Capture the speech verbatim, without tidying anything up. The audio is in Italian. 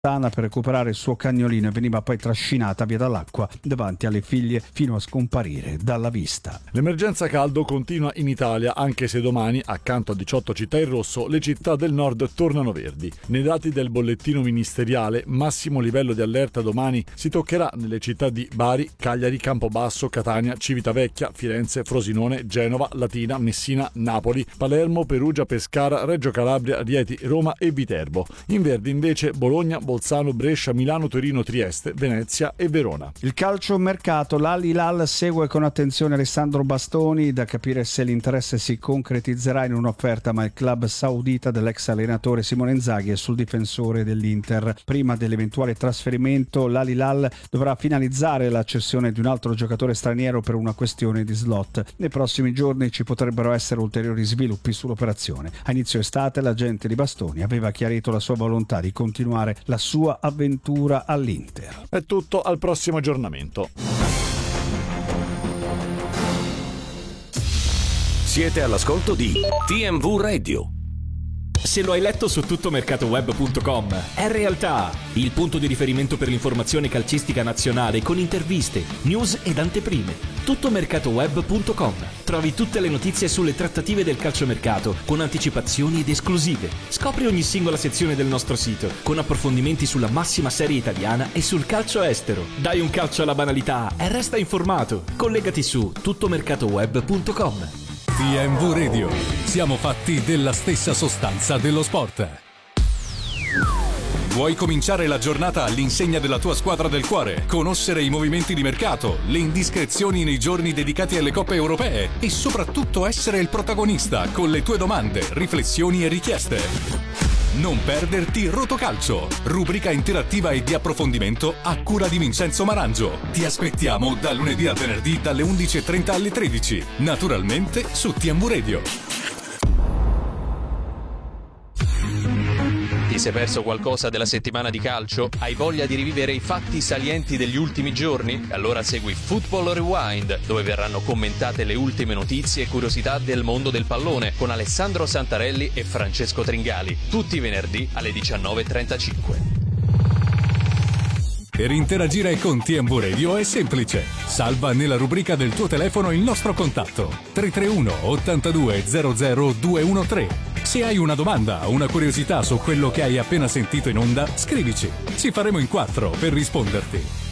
per recuperare il suo cagnolino e veniva poi trascinata via dall'acqua davanti alle figlie fino a scomparire dalla vista. L'emergenza caldo continua in Italia, anche se domani, accanto a diciotto città in rosso, le città del nord tornano verdi. Nei dati del bollettino ministeriale, massimo livello di allerta domani si toccherà nelle città di Bari, Cagliari, Campobasso, Catania, Civitavecchia, Firenze, Frosinone, Genova, Latina, Messina, Napoli, Palermo, Perugia, Pescara, Reggio Calabria, Rieti, Roma e Viterbo. In verde invece Bologna, Bolzano, Brescia, Milano, Torino, Trieste, Venezia e Verona. Il calcio mercato, l'Al Hilal segue con attenzione Alessandro Bastoni, da capire se l'interesse si concretizzerà in un'offerta, ma il club saudita dell'ex allenatore Simone Inzaghi è sul difensore dell'Inter. Prima dell'eventuale trasferimento l'Al Hilal dovrà finalizzare la cessione di un altro giocatore straniero per una questione di slot. Nei prossimi giorni ci potrebbero essere ulteriori sviluppi sull'operazione. A inizio estate l'agente di Bastoni aveva chiarito la sua volontà di continuare la sua avventura all'Inter. È tutto, al prossimo aggiornamento. Siete all'ascolto di T M V Radio. Se lo hai letto su tuttomercatoweb punto com, è realtà. Il punto di riferimento per l'informazione calcistica nazionale con interviste, news ed anteprime. tuttomercatoweb punto com. Trovi tutte le notizie sulle trattative del calciomercato con anticipazioni ed esclusive. Scopri ogni singola sezione del nostro sito con approfondimenti sulla massima serie italiana e sul calcio estero. Dai un calcio alla banalità e resta informato. Collegati su tuttomercatoweb punto com. T M V Radio. Siamo fatti della stessa sostanza dello sport. Vuoi cominciare la giornata all'insegna della tua squadra del cuore? Conoscere i movimenti di mercato, le indiscrezioni nei giorni dedicati alle coppe europee e soprattutto essere il protagonista con le tue domande, riflessioni e richieste. Non perderti Rotocalcio, rubrica interattiva e di approfondimento a cura di Vincenzo Marangio. Ti aspettiamo da lunedì a venerdì dalle undici e trenta alle tredici, naturalmente su T M V Radio. Ti sei perso qualcosa della settimana di calcio? Hai voglia di rivivere i fatti salienti degli ultimi giorni? Allora segui Football Rewind, dove verranno commentate le ultime notizie e curiosità del mondo del pallone con Alessandro Santarelli e Francesco Tringali, tutti i venerdì alle diciannove e trentacinque. Per interagire con T M V Radio è semplice. Salva nella rubrica del tuo telefono il nostro contatto tre tre uno ottantadue zero zero due uno tre. Se hai una domanda o una curiosità su quello che hai appena sentito in onda, scrivici. Ci faremo in quattro per risponderti.